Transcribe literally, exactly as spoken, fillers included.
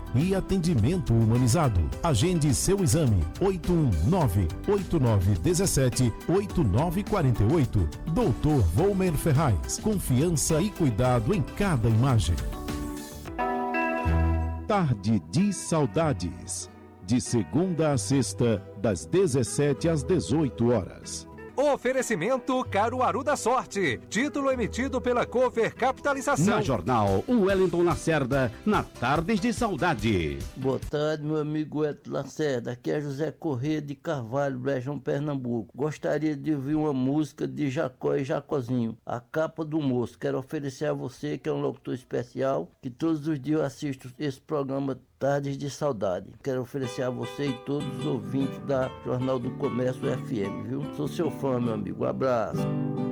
e atendimento humanizado. Agende seu exame. oito um nove, oito nove um sete, oito nove quatro oito. doutor Volmer Ferraz. Confiança e cuidado em cada imagem. Tarde de Saudades. De segunda a sexta, das dezessete às dezoito horas. Oferecimento Caruaru da Sorte. Título emitido pela Cover Capitalização. Na Jornal, o Wellington Lacerda, na Tardes de Saudade. Boa tarde, meu amigo Wellington Lacerda. Aqui é José Corrêa de Carvalho, Brejão, Pernambuco. Gostaria de ouvir uma música de Jacó e Jacozinho, A Capa do Moço. Quero oferecer a você, que é um locutor especial, que todos os dias eu assisto esse programa Tardes de Saudade. Quero oferecer a você e todos os ouvintes da Jornal do Comércio F M, viu? Sou seu fã, meu amigo. Um abraço.